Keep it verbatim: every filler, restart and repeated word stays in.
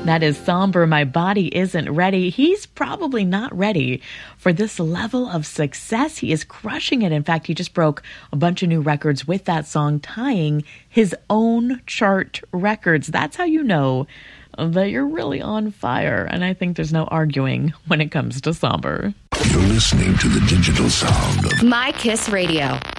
That is Somber, My Body Isn't Ready. He's probably not ready for this level of success. He is crushing it. In fact, he just broke a bunch of new records with that song, tying his own chart records. That's how you know that you're really on fire. And I think there's no arguing when it comes to Somber. You're listening to the digital sound of My Kiss Radio.